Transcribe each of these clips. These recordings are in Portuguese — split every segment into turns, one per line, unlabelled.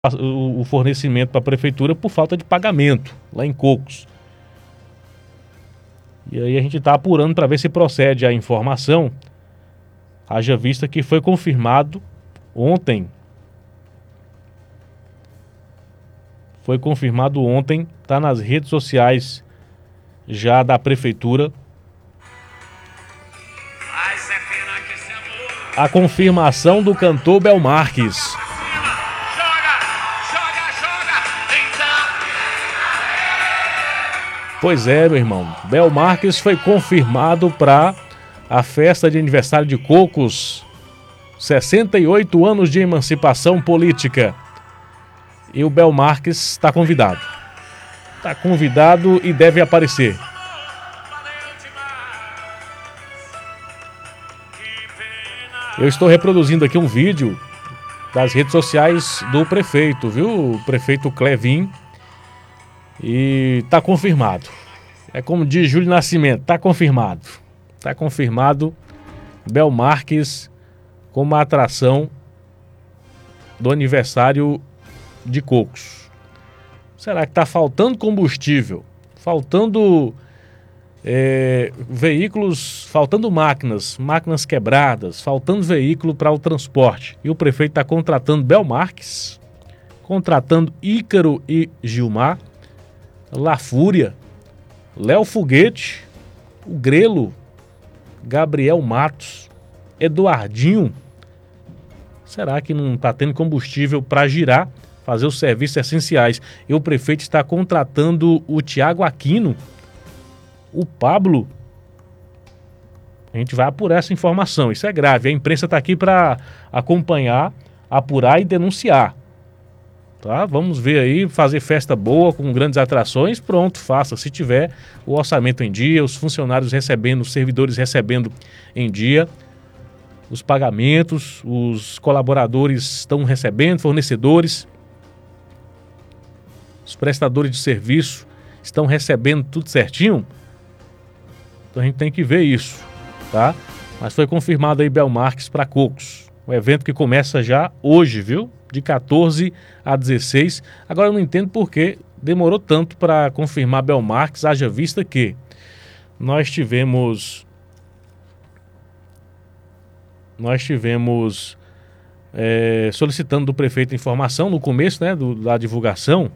o fornecimento para a prefeitura por falta de pagamento lá em Cocos. E aí a gente está apurando para ver se procede a informação, haja vista que foi confirmado ontem. Está nas redes sociais já da prefeitura a confirmação do cantor Bel Marques. Pois é, meu irmão, Bel Marques foi confirmado para a festa de aniversário de Cocos, 68 anos de emancipação política. E o Bel Marques está convidado. Está convidado e deve aparecer. Eu estou reproduzindo aqui um vídeo das redes sociais do prefeito, viu? O prefeito Clevin. E está confirmado. É como diz Júlio Nascimento, está confirmado. Está confirmado Bel Marques como a atração do aniversário de Cocos. Será que está faltando combustível? Faltando veículos, faltando máquinas quebradas, faltando veículo para o transporte. E o prefeito está contratando Bel Marques, contratando Ícaro e Gilmar, La Fúria, Léo Foguete, o Grelo, Gabriel Matos, Eduardinho. Será que não está tendo combustível para girar, fazer os serviços essenciais? E o prefeito está contratando o Tiago Aquino, o Pablo. A gente vai apurar essa informação, isso é grave. A imprensa está aqui para acompanhar, apurar e denunciar. Tá? Vamos ver aí, fazer festa boa com grandes atrações, pronto, faça. Se tiver o orçamento em dia, os funcionários recebendo, os servidores recebendo em dia, os pagamentos, os colaboradores estão recebendo, fornecedores, os prestadores de serviço estão recebendo tudo certinho. Então a gente tem que ver isso, tá? Mas foi confirmado aí Bel Marques para Cocos. O evento que começa já hoje, viu? De 14 a 16. Agora eu não entendo por que demorou tanto para confirmar Bel Marques, haja vista que nós tivemos solicitando do prefeito informação no começo, né, da divulgação.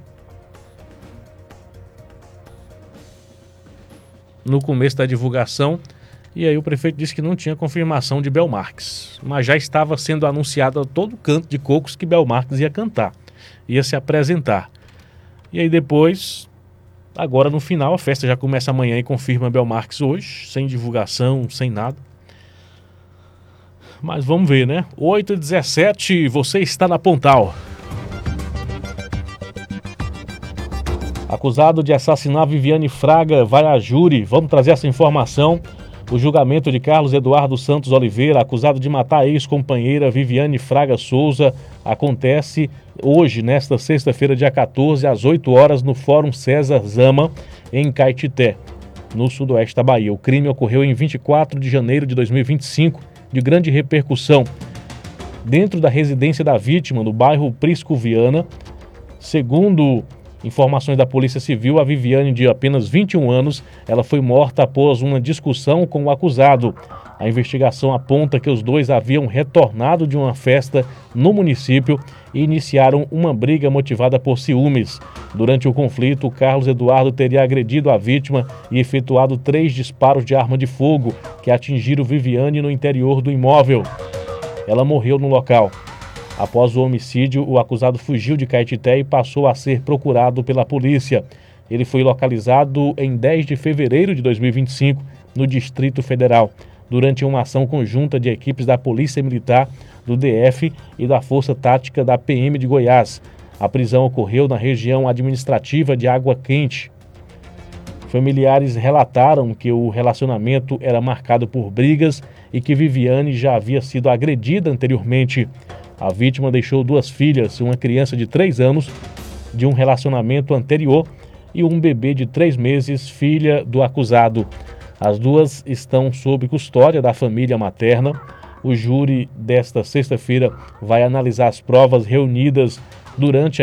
No começo da divulgação, e aí o prefeito disse que não tinha confirmação de Bel Marques, mas já estava sendo anunciado a todo canto de Cocos que Bel Marques ia cantar, ia se apresentar. E aí depois, agora no final, a festa já começa amanhã e confirma Bel Marques hoje, sem divulgação, sem nada. Mas vamos ver, né? 8h17, você está na Pontal. Acusado de assassinar Viviane Fraga vai a júri. Vamos trazer essa informação. O julgamento de Carlos Eduardo Santos Oliveira, acusado de matar a ex-companheira Viviane Fraga Souza, acontece hoje, nesta sexta-feira, dia 14, às 8 horas, no Fórum César Zama, em Caetité, no sudoeste da Bahia. O crime ocorreu em 24 de janeiro de 2025, de grande repercussão. Dentro da residência da vítima, no bairro Prisco Viana, segundo informações da Polícia Civil, a Viviane, de apenas 21 anos, ela foi morta após uma discussão com o acusado. A investigação aponta que os dois haviam retornado de uma festa no município e iniciaram uma briga motivada por ciúmes. Durante o conflito, Carlos Eduardo teria agredido a vítima e efetuado 3 disparos de arma de fogo que atingiram Viviane no interior do imóvel. Ela morreu no local. Após o homicídio, o acusado fugiu de Caetité e passou a ser procurado pela polícia. Ele foi localizado em 10 de fevereiro de 2025, no Distrito Federal, durante uma ação conjunta de equipes da Polícia Militar, do DF e da Força Tática da PM de Goiás. A prisão ocorreu na região administrativa de Água Quente. Familiares relataram que o relacionamento era marcado por brigas e que Viviane já havia sido agredida anteriormente. A vítima deixou 2 filhas, uma criança de 3 anos de um relacionamento anterior e um bebê de 3 meses, filha do acusado. As 2 estão sob custódia da família materna. O júri desta sexta-feira vai analisar as provas reunidas durante